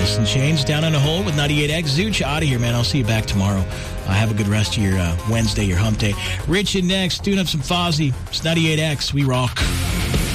Alice in Chains, Down on a Hole with 98X. Zooch, out of here, man. I'll see you back tomorrow. Have a good rest of your Wednesday, your hump day. Rich and next, doing up some Fozzy. It's 98X. We rock.